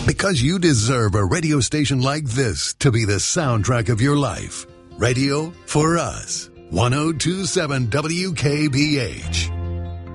Because you deserve a radio station like this to be the soundtrack of your life. Radio for us. 1027 WKBH.